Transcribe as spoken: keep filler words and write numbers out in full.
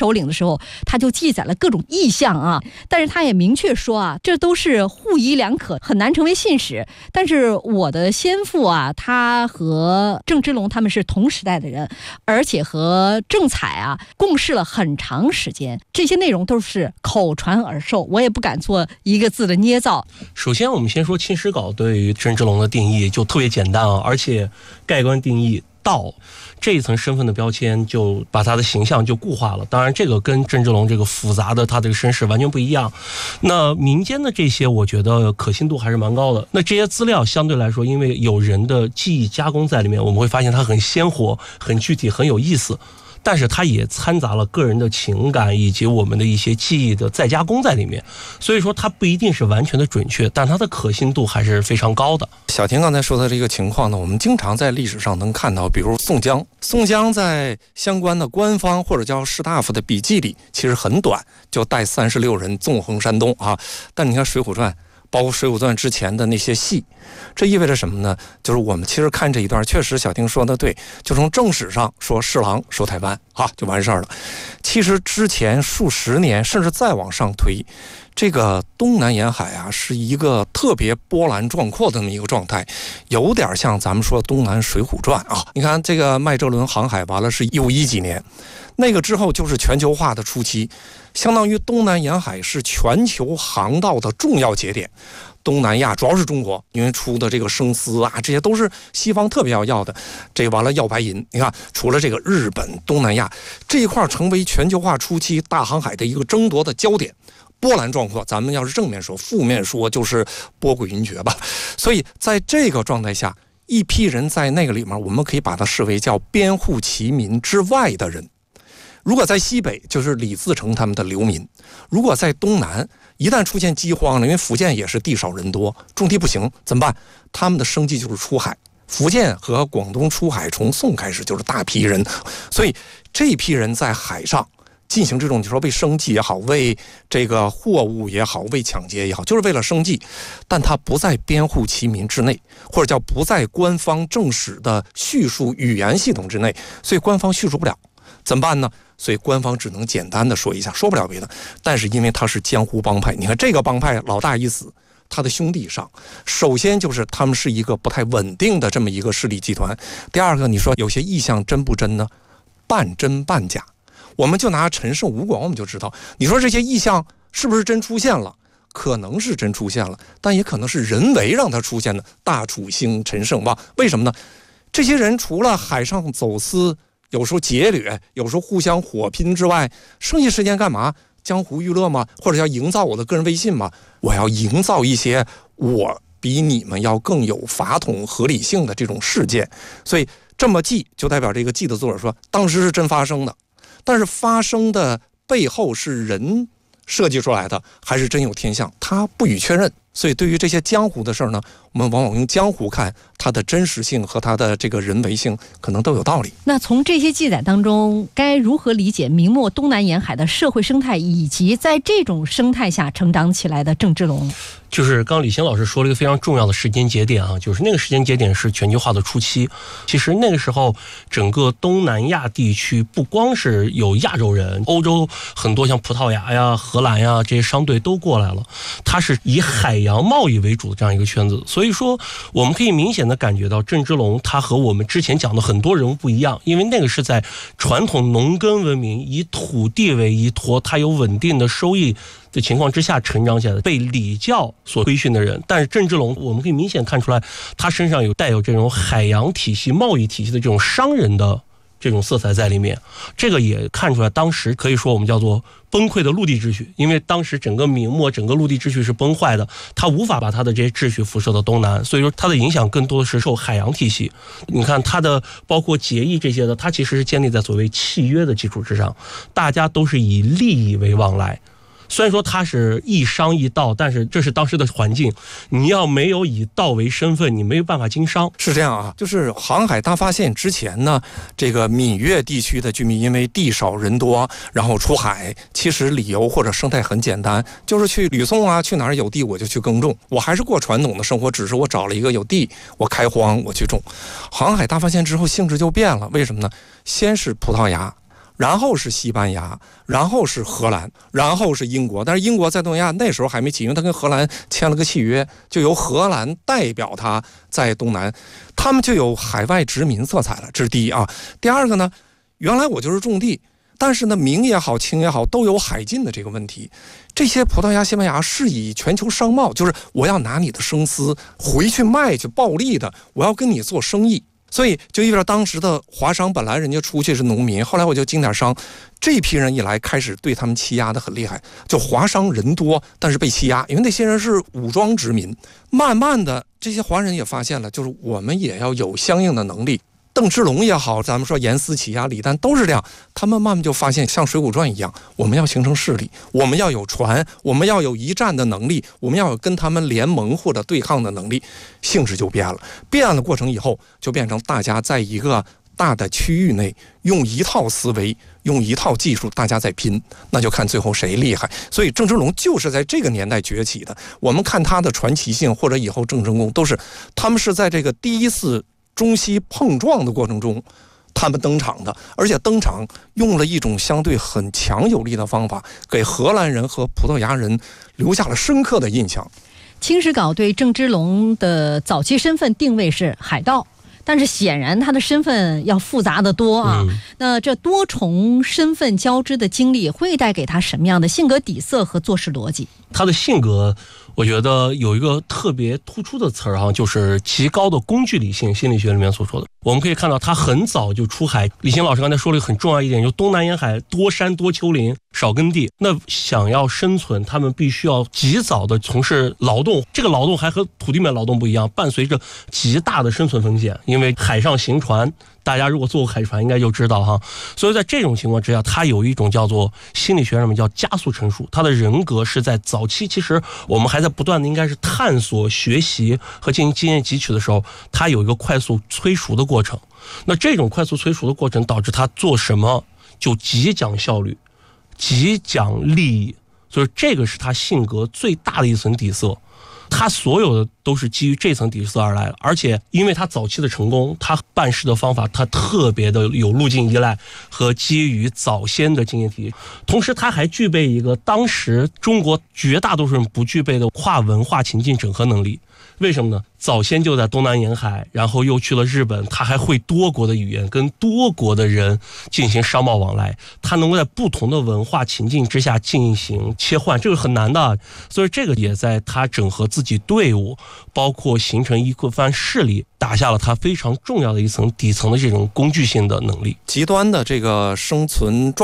首领的时候，他就记载了各种意象啊，但是他也明确说啊，这都是互疑两可，很难成为信史。但是我的先父啊，他和郑芝龙他们是同时代的人，而且和郑采啊共事了很长时间，这些内容都是口传耳授，我也不敢做一个字的捏造。 首先我们先说《清史稿》对于郑芝龙的定义就特别简单啊，而且盖棺定义道这一层身份的标签，就把他的形象就固化了。当然这个跟郑芝龙这个复杂的他这个身世完全不一样。那民间的这些我觉得可信度还是蛮高的，那这些资料相对来说因为有人的记忆加工在里面，我们会发现它很鲜活，很具体，很有意思，但是它也掺杂了个人的情感以及我们的一些记忆的再加工在里面，所以说它不一定是完全的准确，但它的可信度还是非常高的。 小婷刚才说的这个情况呢，我们经常在历史上能看到，比如宋江，宋江在相关的官方或者叫士大夫的笔记里其实很短，就带三十六人纵横山东啊。但你看《水浒传》，包括《水浒传》之前的那些戏，这意味着什么呢？就是我们其实看这一段，确实小丁说的对，就从正史上说侍郎守台湾啊就完事儿了。其实之前数十年甚至再往上推，这个东南沿海啊是一个特别波澜壮阔的这么一个状态，有点像咱们说东南水浒传啊。你看这个麦哲伦航海完了是一五一几年，那个之后就是全球化的初期，相当于东南沿海是全球航道的重要节点。东南亚主要是中国，因为出的这个生丝啊，这些都是西方特别要要的。这完了要白银，你看除了这个日本、东南亚这一块成为全球化初期大航海的一个争夺的焦点，波澜壮阔。咱们要是正面说，负面说就是波诡云谲吧。所以在这个状态下，一批人在那个里面，我们可以把它视为叫边户齐民之外的人。如果在西北，就是李自成他们的流民；如果在东南，一旦出现饥荒了，因为福建也是地少人多，种地不行，怎么办？他们的生计就是出海。福建和广东出海，从宋开始就是大批人，所以这批人在海上进行这种，你说为生计也好，为这个货物也好，为抢劫也好，就是为了生计，但他不在边户齐民之内，或者叫不在官方正史的叙述语言系统之内，所以官方叙述不了，怎么办呢？所以官方只能简单的说一下，说不了别的。但是因为他是江湖帮派，你看这个帮派老大一死，他的兄弟上，首先就是他们是一个不太稳定的这么一个势力集团。第二个，你说有些意象真不真呢？半真半假。我们就拿陈胜吴广我们就知道，你说这些意象是不是真出现了？可能是真出现了，但也可能是人为让它出现的。大楚兴，陈胜旺，为什么呢？这些人除了海上走私，有时候劫掠，有时候互相火拼之外，剩下时间干嘛？江湖娱乐吗？或者要营造我的个人威信吗？我要营造一些我比你们要更有法统合理性的这种事件。所以这么记，就代表这个记的作者说，当时是真发生的，但是发生的背后是人设计出来的，还是真有天象，他不予确认。所以对于这些江湖的事儿呢，我们往往用江湖看，它的真实性和它的这个人为性可能都有道理。 那从这些记载当中，该如何理解明末东南沿海的社会生态，以及在这种生态下成长起来的郑芝龙？ 就是刚刚李欣老师说了一个非常重要的时间节点啊，就是那个时间节点是全球化的初期。其实那个时候整个东南亚地区不光是有亚洲人，欧洲很多像葡萄牙呀、荷兰呀这些商队都过来了，它是以海洋贸易为主的这样一个圈子。所以说我们可以明显的感觉到郑芝龙他和我们之前讲的很多人物不一样，因为那个是在传统农耕文明以土地为依托，它有稳定的收益的情况之下成长起来的，被礼教所规训的人。但是郑芝龙我们可以明显看出来，他身上有带有这种海洋体系、贸易体系的这种商人的这种色彩在里面。这个也看出来当时可以说我们叫做崩溃的陆地秩序，因为当时整个明末整个陆地秩序是崩坏的，他无法把他的这些秩序辐射到东南，所以说他的影响更多的是受海洋体系。你看他的包括结义这些的，他其实是建立在所谓契约的基础之上，大家都是以利益为往来。虽然说它是一商一道，但是这是当时的环境，你要没有以道为身份，你没有办法经商。 是这样啊，就是航海大发现之前呢，这个闽粤地区的居民因为地少人多，然后出海，其实理由或者生态很简单，就是去吕宋啊，去哪儿有地我就去耕种，我还是过传统的生活，只是我找了一个有地，我开荒我去种。航海大发现之后性质就变了，为什么呢？先是葡萄牙， 然后是西班牙，然后是荷兰，然后是英国。但是英国在东南亚那时候还没起，因为他跟荷兰签了个契约，就由荷兰代表他在东南，他们就有海外殖民色彩了，这是第一啊。第二个呢，原来我就是种地，但是呢，明也好，清也好，都有海禁的这个问题。这些葡萄牙、西班牙是以全球商贸，就是我要拿你的生丝回去卖去暴利的，我要跟你做生意。所以就意味着当时的华商本来人家出去是农民，后来我就经典商，这批人一来开始对他们欺压的很厉害。就华商人多，但是被欺压，因为那些人是武装殖民。慢慢的，这些华人也发现了，就是我们也要有相应的能力。邓芝龙也好，咱们说严思齐呀、李旦都是这样，他们慢慢就发现像《水浒传》一样，我们要形成势力，我们要有船，我们要有一战的能力，我们要有跟他们联盟或者对抗的能力，性质就变了。变了过程以后，就变成大家在一个大的区域内用一套思维，用一套技术，大家在拼，那就看最后谁厉害。所以郑芝龙就是在这个年代崛起的。我们看他的传奇性，或者以后郑成功，都是他们是在这个第一次中西碰撞的过程中他们登场的，而且登场用了一种相对很强有力的方法，给荷兰人和葡萄牙人留下了深刻的印象。 清史稿对郑芝龙的早期身份定位是海盗，但是显然他的身份要复杂得多啊、嗯、那这多重身份交织的经历会带给他什么样的性格底色和做事逻辑？ 他的性格我觉得有一个特别突出的词儿哈，就是极高的工具理性，心理学里面所说的。我们可以看到他很早就出海，李行老师刚才说了一个很重要一点，就是东南沿海多山多丘陵少耕地，那想要生存他们必须要及早的从事劳动，这个劳动还和土地面劳动不一样，伴随着极大的生存风险，因为海上行船，大家如果坐过海船应该就知道哈。所以在这种情况之下，他有一种叫做心理学上面叫加速成熟，他的人格是在早期，其实我们还在不断的应该是探索学习和进行经验汲取的时候，他有一个快速催熟的过程。那这种快速催熟的过程导致他做什么就极讲效率，极讲利益，所以这个是他性格最大的一层底色。他所有的都是基于这层底色而来的，而且因为他早期的成功，他办事的方法他特别的有路径依赖和基于早先的经验体系，同时他还具备一个当时中国绝大多数人不具备的跨文化情境整合能力。为什么呢？早先就在东南沿海，然后又去了日本，他还会多国的语言，跟多国的人进行商贸往来，他能够在不同的文化情境之下进行切换，这个很难的。所以这个也在他整合自己队伍，包括形成一番势力，打下了他非常重要的一层底层的这种工具性的能力。 极端的这个生存状